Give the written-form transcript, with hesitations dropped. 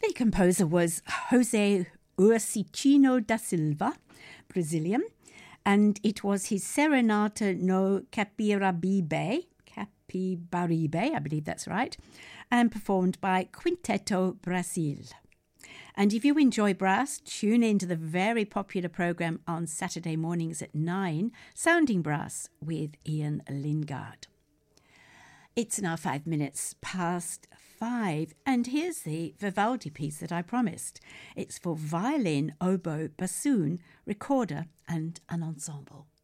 The composer was Jose Ursicino da Silva, Brazilian, and it was his Serenata no Capibaribe, I believe that's right, and performed by Quinteto Brasil. And if you enjoy brass, tune in to the very popular programme on Saturday mornings at 9, Sounding Brass with Ian Lingard. It's now 5 minutes past 5, and here's the Vivaldi piece that I promised. It's for violin, oboe, bassoon, recorder, and an ensemble.